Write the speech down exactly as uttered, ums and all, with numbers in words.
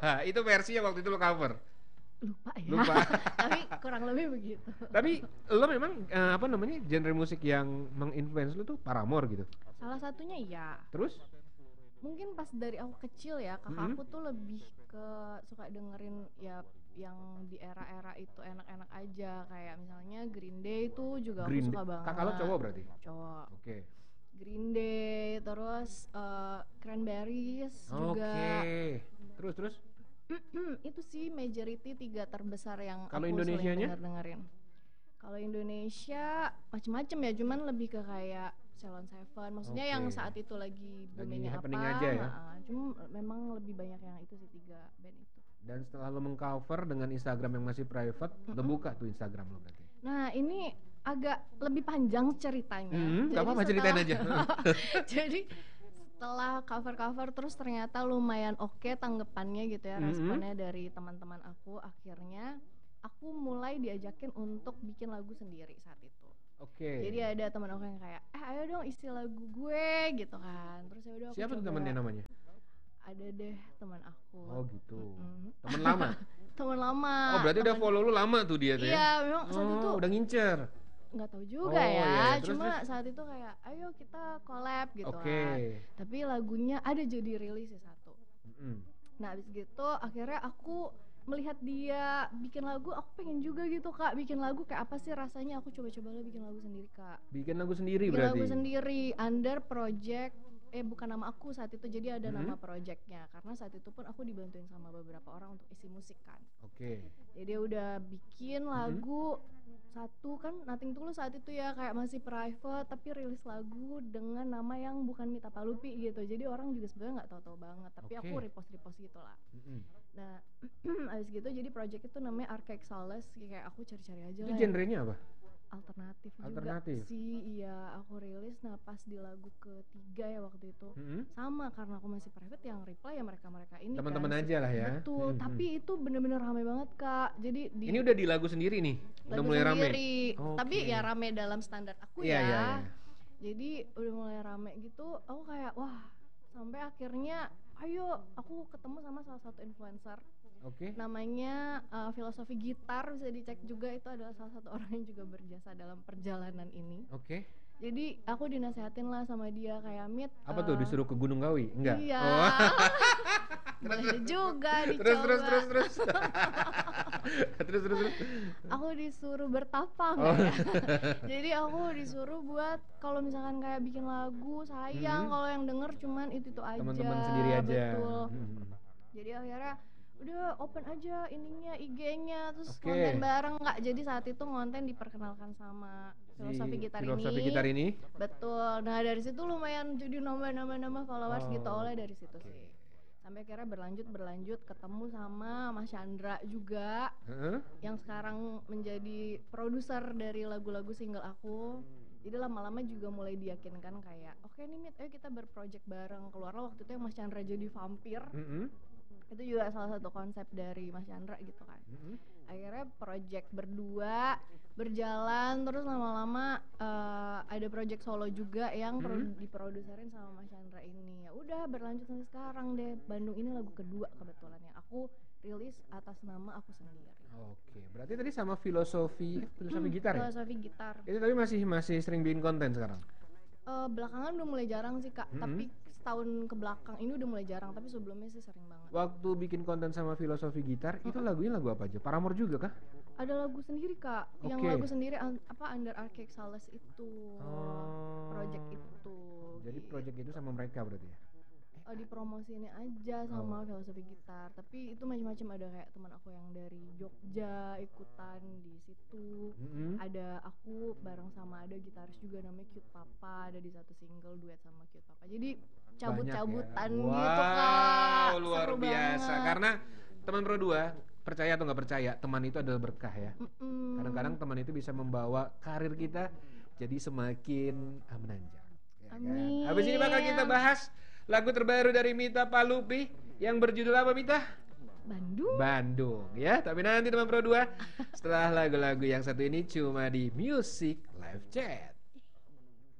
Itu versinya waktu itu lo cover. Lupa ya. Lupa. Tapi kurang lebih begitu. Tapi lo memang uh, apa namanya genre musik yang menginfluence lo tuh Paramore gitu. Salah satunya iya. Terus? Mungkin pas dari aku kecil ya, kakak Mm-hmm. aku tuh lebih ke suka dengerin ya yang di era-era itu enak-enak aja, kayak misalnya Green Day itu juga Green aku suka Day. banget. Kakak lo cowok berarti? Cowok. Oke. Okay. Green Day, terus uh, Cranberries juga. Oke. Okay. Terus terus? Itu sih majority tiga terbesar yang Kalo aku sering Indonesianya? denger-dengerin. Kalau Indonesia macem-macem ya, cuman lebih ke kayak Ceylon Seven, maksudnya okay. yang saat itu lagi boomingnya apa? Aja ya? Nah, cuma memang lebih banyak yang itu sih, tiga band itu. Dan setelah lo mengcover dengan Instagram yang masih private, mm-hmm. lo buka tuh Instagram lo berarti. Nah ini agak lebih panjang ceritanya. Mm-hmm, gak apa-apa, ceritain aja. Jadi setelah cover-cover terus ternyata lumayan oke okay tanggapannya gitu ya, mm-hmm. responnya dari teman-teman aku. Akhirnya aku mulai diajakin untuk bikin lagu sendiri saat itu. Oke. Okay. Jadi ada teman aku yang kayak, eh ayo dong isi lagu gue gitu kan. Terus ya udah aku siapa coba. Tuh temennya namanya? Ada deh teman aku. Oh gitu. Mm-hmm. Temen lama? Temen lama. Oh berarti temen... udah follow lu lama tuh dia tuh ya? Iya memang saat oh, itu. Udah ngincer. Nggak tahu juga oh, ya. Iya. Terus, Cuma terus? saat itu kayak, ayo kita collab gitu okay. kan. Tapi lagunya ada jadi rilis ya satu. Mm-hmm. Nah abis gitu akhirnya aku melihat dia bikin lagu, aku pengen juga gitu kak bikin lagu, kayak apa sih rasanya, aku coba-coba lah bikin lagu sendiri kak. Bikin lagu sendiri bikin berarti? Bikin lagu sendiri, under project, eh bukan nama aku saat itu, jadi ada hmm? nama projectnya, karena saat itu pun aku dibantuin sama beberapa orang untuk isi musik kan. Oke. Okay. Jadi udah bikin lagu hmm? satu kan, Nothing Tulus saat itu ya kayak masih private, tapi rilis lagu dengan nama yang bukan Mita Palupi gitu, jadi orang juga sebenarnya nggak tahu-tahu banget, tapi okay. aku repost-repost gitu lah. Hmm. Nah abis gitu jadi project itu namanya Archaic Solace, kayak aku cari-cari aja itu lah. Itu genrenya apa? Alternatif, Alternatif juga sih, iya aku rilis. Nah pas di lagu ketiga ya waktu itu mm-hmm. sama, karena aku masih private, yang reply ya mereka-mereka ini teman-teman kan, aja lah ya. Betul, mm-hmm. tapi itu bener-bener rame banget kak. Jadi di ini udah di lagu sendiri nih, lagu udah mulai sendiri, rame. Okay. Tapi ya rame dalam standar aku yeah, ya. Yeah, yeah. Jadi udah mulai rame gitu, aku kayak wah, sampai akhirnya ayo aku ketemu sama salah satu influencer. Oke. Okay. Namanya uh, Filosofi Gitar, bisa dicek juga, itu adalah salah satu orang yang juga berjasa dalam perjalanan ini. Oke. Okay. Jadi aku dinasehatin lah sama dia kayak Mit. Apa uh, tuh disuruh ke Gunung Kawi? Enggak. Iya. Oh. Boleh juga dicoba. Terus terus terus terus. terus terus terus. Aku disuruh bertapang oh. ya. Jadi aku disuruh buat kalau misalkan kayak bikin lagu, sayang hmm. kalau yang denger cuman itu itu aja. Teman-teman sendiri aja. Betul. Hmm. Jadi akhirnya udah open aja ininya I G-nya, terus okay. konten bareng nggak. Jadi saat itu konten diperkenalkan sama Filosofi Gitar ini. Filosofi Gitar ini. Betul. Nah dari situ lumayan jadi nambah-nambah followers oh. gitu, oleh dari situ okay. sih. Sampai akhirnya berlanjut berlanjut ketemu sama Mas Chandra juga, uh-huh. yang sekarang menjadi produser dari lagu-lagu single aku. Jadi lama-lama juga mulai diyakinkan kayak, oke okay nih Mit, ayo kita berproject bareng. Keluarlah waktu itu yang Mas Chandra jadi vampir. Uh-huh. Itu juga salah satu konsep dari Mas Chandra gitu kan. Mm-hmm. Akhirnya project berdua berjalan, terus lama-lama uh, ada project solo juga yang mm-hmm. pro- diproduserin sama Mas Chandra ini. Ya udah berlanjut sampai sekarang deh. Bandung ini lagu kedua kebetulan yang aku rilis atas nama aku sendiri. Oke, berarti tadi sama filosofi filosofi gitar ya? Filosofi gitar. Itu tapi masih masih sering bikin konten sekarang? Uh, belakangan udah mulai jarang sih kak, mm-hmm. tapi tahun ke belakang ini udah mulai jarang, tapi sebelumnya sih sering banget. Waktu bikin konten sama filosofi gitar, mm-hmm. itu lagunya lagu apa aja? Paramore juga kah? Ada lagu sendiri kak, okay. yang lagu sendiri un- apa Under Archaic Solace itu, oh. project itu. Jadi gitu. Project itu sama mereka berarti ya? Oh, dipromosiin aja sama oh. filosofi gitar, tapi itu macam-macam, ada kayak teman aku yang dari Jogja ikutan di situ, mm-hmm. ada aku bareng sama ada gitaris juga namanya Cute Papa, ada di satu single duet sama Cute Papa. Jadi cabut-cabutan ya? Wow, gitu kak. Luar Seru biasa banget. Karena teman Pro dua, percaya atau nggak percaya, teman itu adalah berkah ya. Mm-mm. Kadang-kadang teman itu bisa membawa karir kita jadi semakin ah, menanjak ya. Amin. Kan? Habis ini bakal kita bahas lagu terbaru dari Mita Palupi yang berjudul apa Mita? Bandung. Bandung ya, tapi nanti teman Pro dua setelah lagu-lagu yang satu ini cuma di Music Live Chat.